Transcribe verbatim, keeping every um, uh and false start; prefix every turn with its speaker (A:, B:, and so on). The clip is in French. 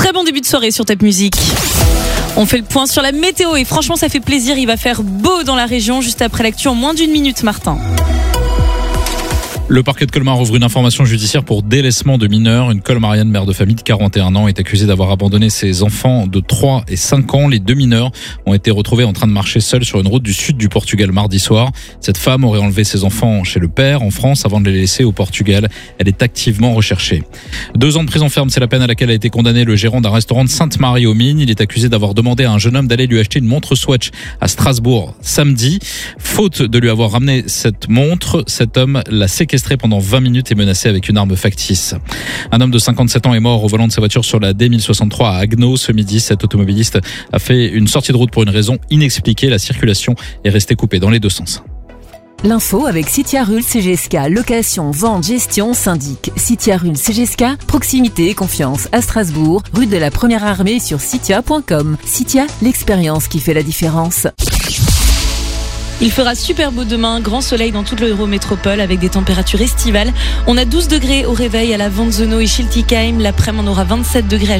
A: Très bon début de soirée sur Top Music. On fait le point sur la météo et franchement ça fait plaisir, il va faire beau dans la région juste après l'actu en moins d'une minute, Martin.
B: Le parquet de Colmar ouvre une information judiciaire pour délaissement de mineurs. Une colmarienne mère de famille de quarante et un ans est accusée d'avoir abandonné ses enfants de trois et cinq ans. Les deux mineurs ont été retrouvés en train de marcher seuls sur une route du sud du Portugal mardi soir. Cette femme aurait enlevé ses enfants chez le père en France avant de les laisser au Portugal. Elle est activement recherchée. Deux ans de prison ferme, c'est la peine à laquelle a été condamné le gérant d'un restaurant de Sainte-Marie-aux-Mines. Il est accusé d'avoir demandé à un jeune homme d'aller lui acheter une montre Swatch à Strasbourg samedi. Faute de lui avoir ramené cette montre, cet homme l'a séquestré pendant vingt minutes et menacé avec une arme factice. Un homme de cinquante-sept ans est mort au volant de sa voiture sur la D mille soixante-trois à Agneau. Ce midi, cet automobiliste a fait une sortie de route pour une raison inexpliquée. La circulation est restée coupée dans les deux sens.
C: L'info avec Citia Rul C G S K, location, vente, gestion, syndic. Citia Rul C G S K, proximité et confiance à Strasbourg, rue de la Première Armée sur citia point com. Citia, l'expérience qui fait la différence.
A: Il fera super beau demain, grand soleil dans toute l'Eurométropole avec des températures estivales. On a douze degrés au réveil à la Vanzeno et Schiltigheim. L'après-midi, on aura vingt-sept degrés à